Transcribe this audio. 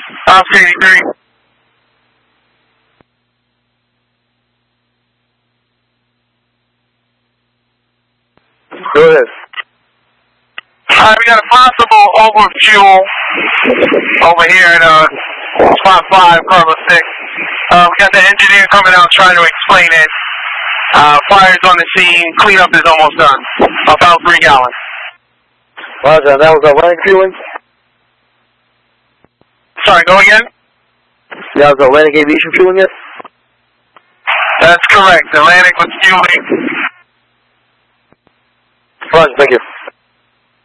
Oscar 83. Go ahead. Alright, we got a possible overfuel over here at spot 5, Cargo 6. We got the engineer coming out trying to explain it. Fire's on the scene, cleanup is almost done. About 3 gallons. Roger, that was Atlantic fueling? Sorry, go again? That was Atlantic Aviation fueling it? That's correct. Atlantic was fueling. Roger, thank you.